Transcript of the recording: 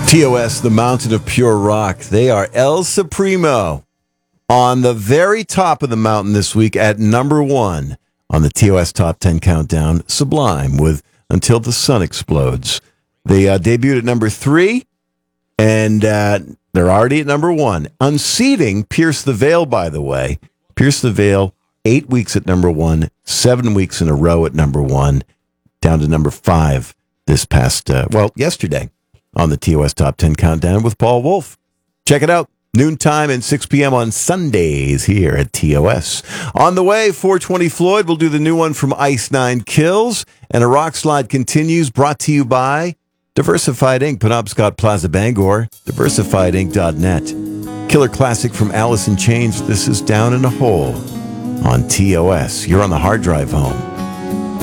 TOS, the Mountain of Pure Rock. They are El Supremo on the very top of the mountain this week at number one on the TOS Top 10 Countdown. Sublime with Until the Sun Explodes. They debuted at number 3, and they're already at number 1. Unseating Pierce the Veil, by the way. Pierce the Veil, 8 weeks at number 1, 7 weeks in a row at number 1, down to number 5 this past, yesterday on the TOS Top 10 Countdown with Paul Wolf. Check it out. Noontime and 6 p.m. on Sundays here at TOS. On the way, 420 Floyd will do the new one from Ice Nine Kills. And a rock slide continues, brought to you by Diversified Inc., Penobscot Plaza, Bangor, diversifiedinc.net. Killer classic from Alice in Chains. This is Down in a Hole on TOS. You're on the hard drive home.